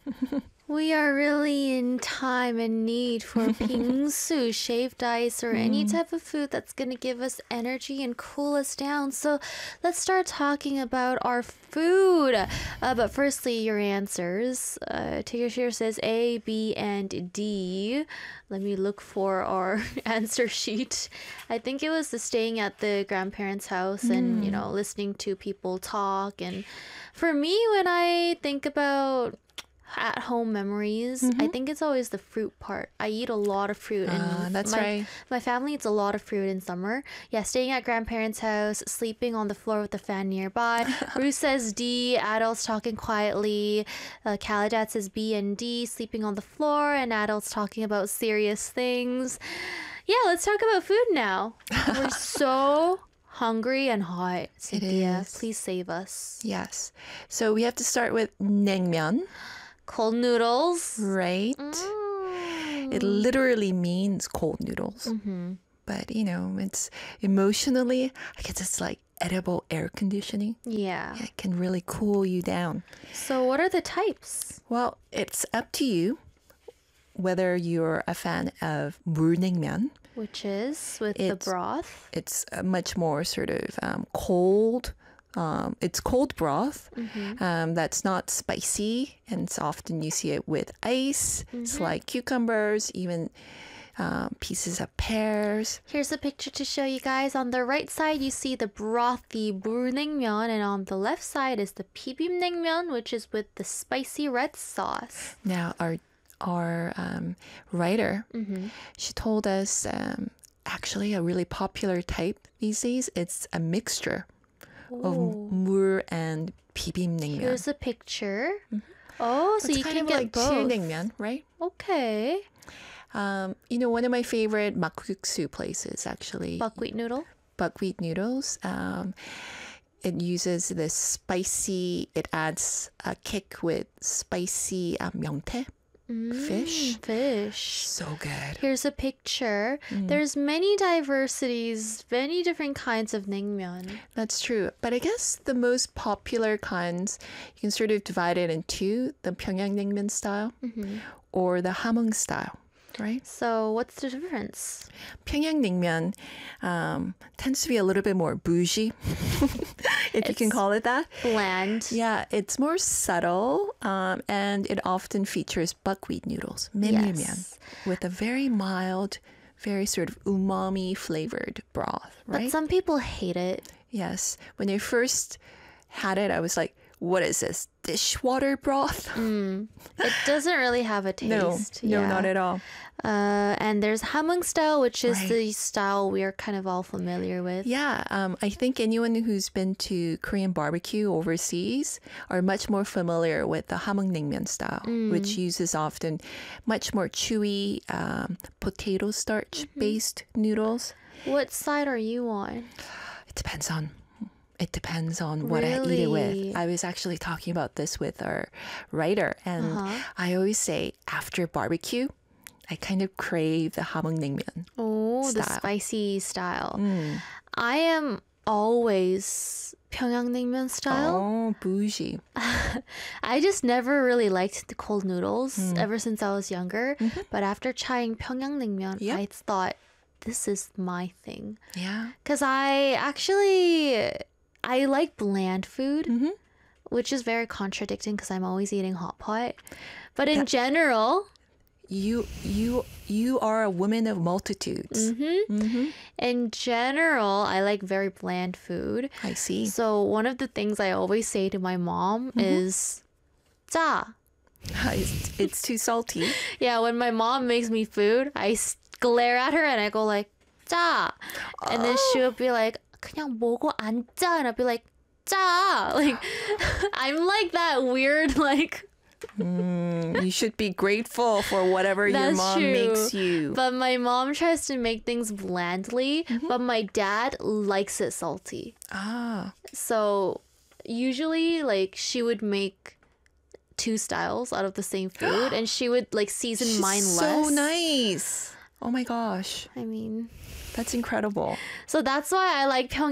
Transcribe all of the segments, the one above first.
We are really in time and need for bingsu, shaved ice, or any type of food that's going to give us energy and cool us down. So let's start talking about our food. But firstly, your answers. Tigashir says A, B, and D. Let me look for our answer sheet. I think it was the staying at the grandparents' house and, listening to people talk. And for me, when I think about at home memories, I think it's always the fruit part. I eat a lot of fruit, and that's right. My family eats a lot of fruit in summer. Yeah, staying at grandparents' house, sleeping on the floor with the fan nearby. Ruth says D, adults talking quietly. Kaladat says B and D, sleeping on the floor and adults talking about serious things. Yeah, let's talk about food now. We're so hungry and hot. Cynthia, please save us. Yes. So we have to start with naengmyeon. Cold noodles. Right. It literally means cold noodles. But, it's emotionally, I guess it's like edible air conditioning. Yeah. It can really cool you down. So what are the types? Well, it's up to you whether you're a fan of 물냉면. Which is with the broth. It's a much more sort of cold. It's cold broth that's not spicy, and it's often you see it with ice. It's like cucumbers, even pieces of pears. Here's a picture to show you guys. On the right side, you see the brothy 물냉면, and on the left side is the 비빔냉면, which is with the spicy red sauce. Now, our writer, she told us actually a really popular type these days. It's a mixture of 물 and 비빔냉면. Here's a picture. Oh, so it's you kind can of get like both. 칠냉면, right? Okay. One of my favorite 막국수 places actually. Buckwheat noodle? Buckwheat noodles. It uses this spicy, it adds a kick with spicy 명태. Fish. So good. Here's a picture. There's many diversities, many different kinds of naengmyeon. That's true. But I guess the most popular kinds, you can sort of divide it in two, the Pyongyang naengmyeon style or the hamung style. Right? So what's the difference? Pyongyang naengmyeon tends to be a little bit more bougie, if you can call it that. Bland. Yeah, it's more subtle, and it often features buckwheat noodles, milmyeon, with a very mild, very sort of umami flavored broth, right? But some people hate it. Yes. When I first had it, I was like, what is this? Dishwater broth? It doesn't really have a taste. No, not at all. And there's hamung style, which is the style we're kind of all familiar with. Yeah, I think anyone who's been to Korean barbecue overseas are much more familiar with the hamung naengmyeon style, which uses often much more chewy potato starch-based noodles. What side are you on? It depends on what I eat it with. I was actually talking about this with our writer, and I always say after barbecue, I kind of crave the hamung naengmyeon. Oh, the spicy style. I am always Pyongyang naengmyeon style. Oh, bougie. I just never really liked the cold noodles ever since I was younger. But after trying Pyongyang naengmyeon, I thought, this is my thing. Yeah. Because I like bland food, which is very contradicting because I'm always eating hot pot. But in general, you are a woman of multitudes. In general, I like very bland food. I see. So one of the things I always say to my mom is 짜. It's too salty. Yeah, when my mom makes me food, I glare at her and I go like 짜. And then she would be like, 그냥 먹어 안 짜. And I'd be like, 짜. Like, I'm like that weird, like. You should be grateful for whatever your mom makes you. But my mom tries to make things blandly, but my dad likes it salty. So usually, like, she would make 2 styles out of the same food, and she would like season mine less. So nice. Oh my gosh. I mean, that's incredible. So that's why I like Pyongyang.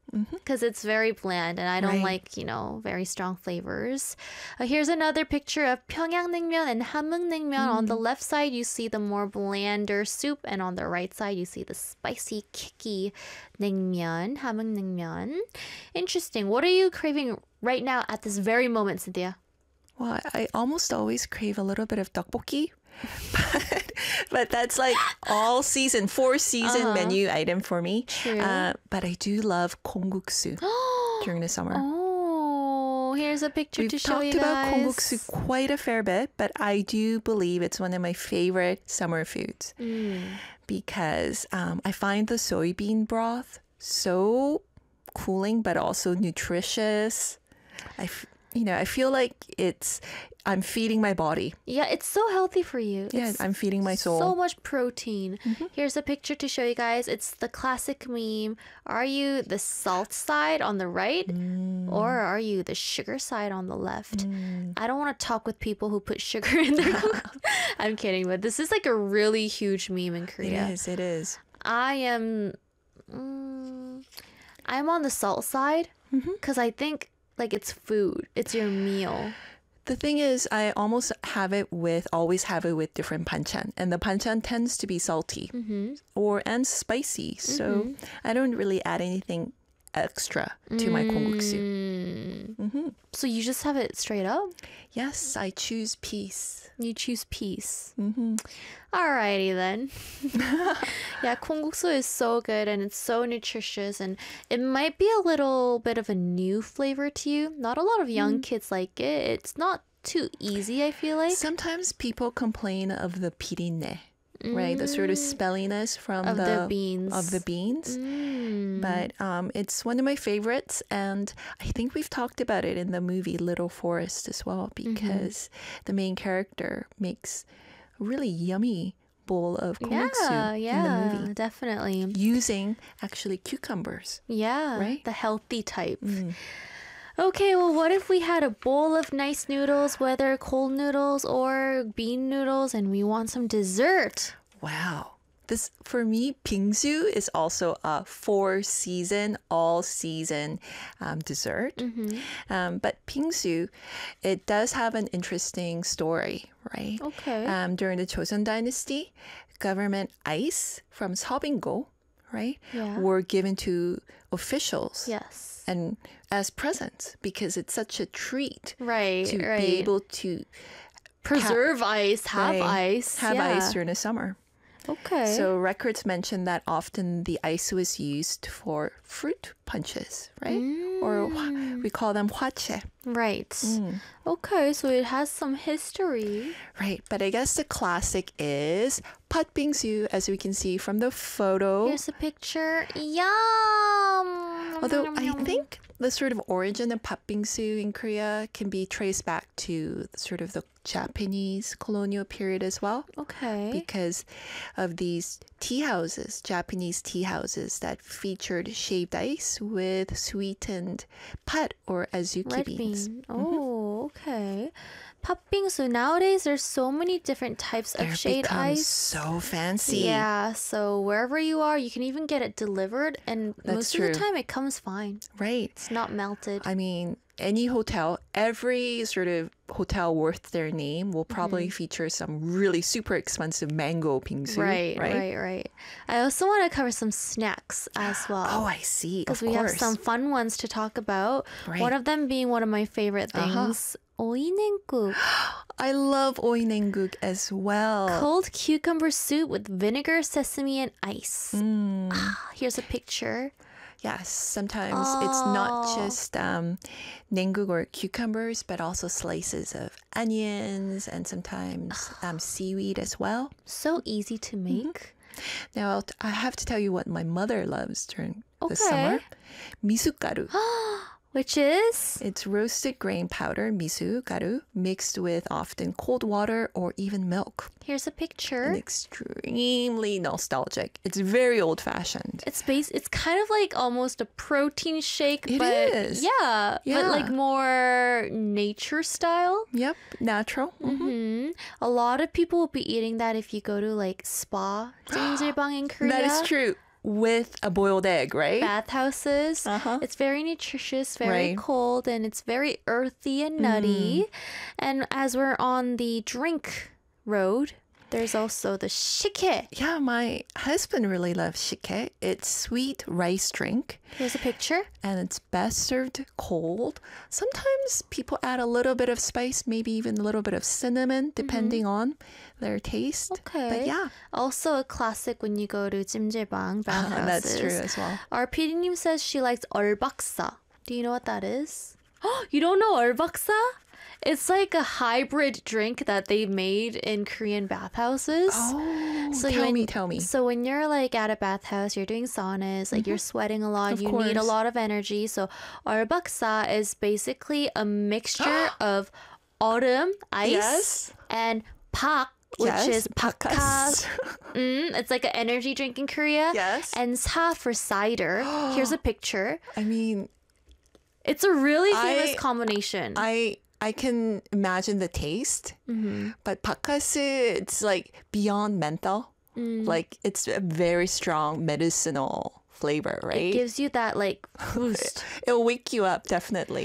because it's very bland and I don't Right. like, very strong flavors. Here's another picture of 평양냉면 and 함흥냉면. On the left side, you see the more blander soup, and on the right side, you see the spicy, kicky 냉면, 함흥냉면. Interesting. What are you craving right now at this very moment, Cynthia? Well, I almost always crave a little bit of tteokbokki. But that's like all season, 4-season menu item for me. True. But I do love kongguksu during the summer. Oh, here's a picture We've to show you talked about guys. kongguksu quite a fair bit, but I do believe it's one of my favorite summer foods because I find the soybean broth so cooling, but also nutritious. I feel like I'm feeding my body. Yeah, it's so healthy for you. Yeah, It's I'm feeding my soul. so much protein. Here's a picture to show you guys. It's the classic meme. Are you the salt side on the right or are you the sugar side on the left? I don't want to talk with people who put sugar in their I'm kidding, but this is like a really huge meme in Korea. It is. I am I'm on the salt side because I think like it's food. It's your meal. The thing is, I always have it with different banchan. And the banchan tends to be salty and spicy. So I don't really add anything extra to my kongguksu. So you just have it straight up? Yes, I choose peace. You choose peace. Alrighty then. Yeah, kongguksu is so good and it's so nutritious and it might be a little bit of a new flavor to you. Not a lot of young kids like it. It's not too easy, I feel like. Sometimes people complain of the pirine, right? The sort of spelliness from Of the beans. Of the beans. But it's one of my favorites, and I think we've talked about it in the movie Little Forest as well, because the main character makes a really yummy bowl of kongguksu in the movie definitely. using actually cucumbers. Yeah, Right? the healthy type. Okay, well, what if we had a bowl of nice noodles, whether cold noodles or bean noodles, and we want some dessert? Wow. This, for me, bingsu is also a 4-season, all-season dessert. But bingsu, it does have an interesting story, right? Okay. During the Joseon Dynasty, government ice from Seobingo, right, Yeah. were given to officials Yes. and as presents because it's such a treat Right, to right. be able to Preserve ice, have right, ice. have yeah. ice during the summer. Okay. So records mention that often the ice was used for fruit punches, right? Or we call them hwache. right. Okay, so it has some history. Right, but I guess the classic is patbingsu, as we can see from the photo. Here's a picture. Yum! Although I think the sort of origin of patbingsu in Korea can be traced back to sort of the Japanese colonial period as well. Okay. Because of these tea houses, Japanese tea houses that featured shaved ice with sweetened pat or azuki Red beans. bean. Oh, okay. 팥빙수. Nowadays, there's so many different types of They're shade become ice. so fancy. Yeah, so wherever you are, you can even get it delivered, and That's most true. of the time it comes fine. Right. It's not melted. I mean, any hotel, every sort of hotel worth their name will probably feature some really super expensive mango bingsu. Right. I also want to cover some snacks as well. Oh, I see. Of Because we have course. some fun ones to talk about. Right. One of them being one of my favorite things. 오이냉국. I love oinengguk as well. Cold cucumber soup with vinegar, sesame, and ice. Here's a picture. Yes, sometimes it's not just nengguk or cucumbers, but also slices of onions and sometimes seaweed as well. So easy to make. Now, I have to tell you what my mother loves during the Okay. summer. Misugaru. Which is? It's roasted grain powder, misugaru, mixed with often cold water or even milk. Here's a And picture. extremely nostalgic. It's very old-fashioned. It's kind of like almost a protein shake, It but is. yeah, but Yeah. like more nature style. Yep, natural. A lot of people will be eating that if you go to like spa 찜질방 in Korea. That is true. with a boiled egg, right? Bathhouses. Uh-huh. It's very nutritious, very Right. cold, and it's very earthy and nutty. And as we're on the drink road, there's also the shike. Yeah, my husband really loves shike. It's sweet rice drink. Here's a picture. And it's best served cold. Sometimes people add a little bit of spice, maybe even a little bit of cinnamon, depending on their taste. Okay. But yeah, Also a classic when you go to 찜질방 bathhouses. that's true as well. Our PD님 says she likes 얼박사. Do you know what that is? You don't know 얼박사? It's like a hybrid drink that they made in Korean bathhouses. Oh, So tell me. So when you're like at a bathhouse, you're doing saunas, like you're sweating a lot, Of you need a course. lot of energy. So 얼박사 is basically a mixture of autumn, ice, Yes. and 박, which Yes, is 바카스. 바카스. It's like an energy drink in Korea. Yes. And 사 for cider. Here's a picture. I mean, It's a really famous I- combination. I can imagine the taste, but 바카스, it's like beyond menthol. Like it's a very strong medicinal flavor, it right? gives you that like boost. It'll wake you up, definitely.